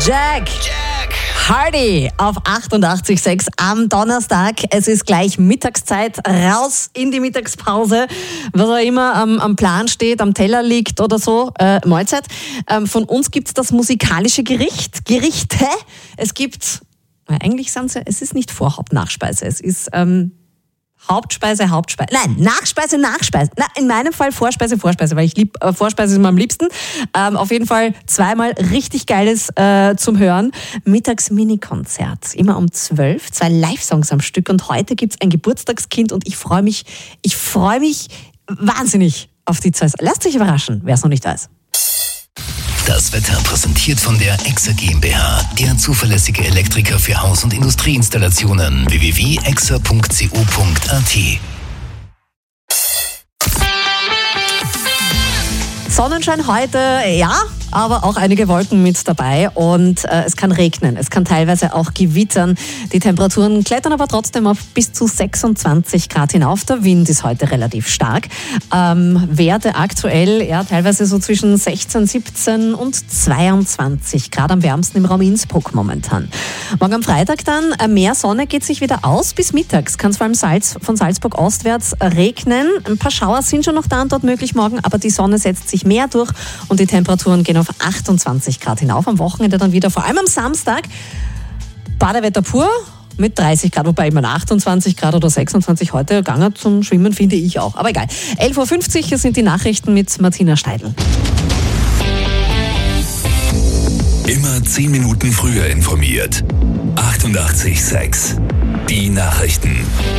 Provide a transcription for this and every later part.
Jack Hardy auf 88,6 am Donnerstag. Es ist gleich Mittagszeit, raus in die Mittagspause. Was auch immer am Plan steht, am Teller liegt oder so, Mahlzeit. Von uns gibt es das musikalische Gerichte. Es gibt, eigentlich sind sie, es ist nicht Vorhaupt, Nachspeise. Es ist Hauptspeise. Nein, Nachspeise. Na, in meinem Fall Vorspeise, weil ich Vorspeise ist mir am liebsten. Auf jeden Fall zweimal richtig Geiles zum Hören. Mittags-Mini-Konzert, immer um 12, 2 Live-Songs am Stück. Und heute gibt's ein Geburtstagskind und ich freue mich wahnsinnig auf die zwei. Lasst euch überraschen, wer es noch nicht weiß. Das Wetter präsentiert von der EXA GmbH, der zuverlässige Elektriker für Haus- und Industrieinstallationen. www.exa.co.at. Sonnenschein heute, ja, aber auch einige Wolken mit dabei und es kann regnen, es kann teilweise auch gewittern. Die Temperaturen klettern aber trotzdem auf bis zu 26 Grad hinauf. Der Wind ist heute relativ stark. Werte aktuell ja teilweise so zwischen 16, 17 und 22 Grad, am wärmsten im Raum Innsbruck momentan. Morgen am Freitag dann mehr Sonne, geht sich wieder aus. Bis mittags kann es vor allem von Salzburg ostwärts regnen. Ein paar Schauer sind schon noch da und dort möglich morgen, aber die Sonne setzt sich mehr durch und die Temperaturen gehen auf 28 Grad hinauf. Am Wochenende dann wieder, vor allem am Samstag, Badewetter pur mit 30 Grad, wobei immer 28 Grad oder 26 heute gegangen zum Schwimmen, finde ich auch. Aber egal. 11.50 Uhr, hier sind die Nachrichten mit Martina Steidl. Immer 10 Minuten früher informiert. 88,6. Die Nachrichten.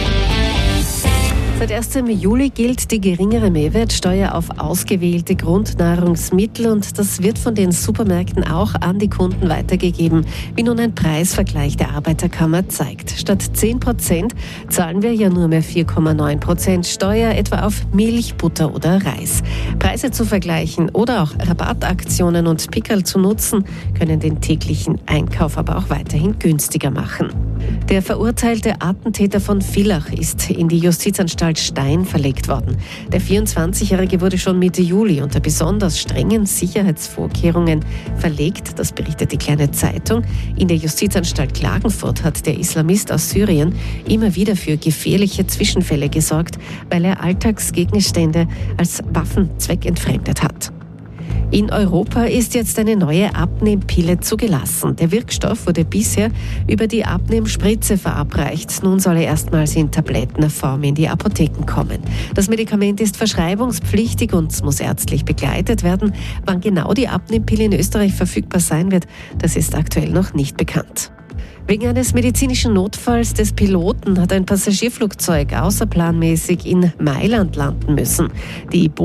Seit 1. Juli gilt die geringere Mehrwertsteuer auf ausgewählte Grundnahrungsmittel und das wird von den Supermärkten auch an die Kunden weitergegeben, wie nun ein Preisvergleich der Arbeiterkammer zeigt. Statt 10% zahlen wir ja nur mehr 4,9% Steuer, etwa auf Milch, Butter oder Reis. Preise zu vergleichen oder auch Rabattaktionen und Pickerl zu nutzen, können den täglichen Einkauf aber auch weiterhin günstiger machen. Der verurteilte Attentäter von Villach ist in die Justizanstalt Stein verlegt worden. Der 24-Jährige wurde schon Mitte Juli unter besonders strengen Sicherheitsvorkehrungen verlegt. Das berichtet die Kleine Zeitung. In der Justizanstalt Klagenfurt hat der Islamist aus Syrien immer wieder für gefährliche Zwischenfälle gesorgt, weil er Alltagsgegenstände als Waffen zweckentfremdet hat. In Europa ist jetzt eine neue Abnehmpille zugelassen. Der Wirkstoff wurde bisher über die Abnehmspritze verabreicht. Nun soll er erstmals in Tablettenform in die Apotheken kommen. Das Medikament ist verschreibungspflichtig und muss ärztlich begleitet werden. Wann genau die Abnehmpille in Österreich verfügbar sein wird, das ist aktuell noch nicht bekannt. Wegen eines medizinischen Notfalls des Piloten hat ein Passagierflugzeug außerplanmäßig in Mailand landen müssen. Die